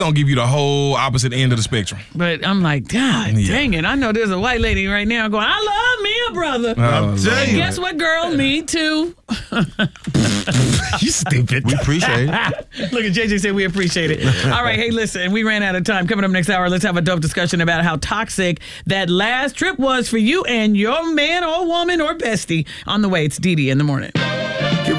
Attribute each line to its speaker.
Speaker 1: gonna give you the whole opposite end of the spectrum.
Speaker 2: But I'm like, God dang it. I know there's a white lady right now going, I love me a brother.
Speaker 1: I'm telling
Speaker 2: And guess what, girl? Me too.
Speaker 1: You stupid.
Speaker 3: We appreciate it.
Speaker 2: Look at JJ said we appreciate it. All right, hey, listen, we ran out of time. Coming up next hour, let's have a dope discussion about how toxic that last trip was for you and your man or woman or bestie. On the way, it's Dee Dee in the morning.